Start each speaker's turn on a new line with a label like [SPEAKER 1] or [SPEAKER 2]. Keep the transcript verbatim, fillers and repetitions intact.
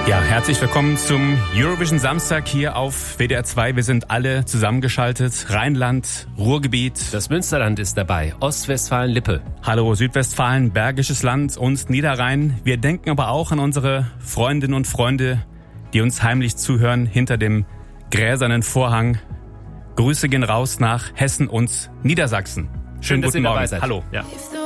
[SPEAKER 1] Ja, herzlich willkommen zum Eurovision Samstag hier auf W D R zwei. Wir sind alle zusammengeschaltet. Rheinland, Ruhrgebiet.
[SPEAKER 2] Das Münsterland ist dabei. Ostwestfalen-Lippe.
[SPEAKER 1] Hallo, Südwestfalen, Bergisches Land und Niederrhein. Wir denken aber auch an unsere Freundinnen und Freunde, die uns heimlich zuhören hinter dem gräsernen Vorhang. Grüße gehen raus nach Hessen und Niedersachsen.
[SPEAKER 2] Schön,
[SPEAKER 1] Schönen
[SPEAKER 2] dass
[SPEAKER 1] guten
[SPEAKER 2] ihr
[SPEAKER 1] Morgen.
[SPEAKER 2] dabei seid.
[SPEAKER 1] Hallo.
[SPEAKER 2] Ja.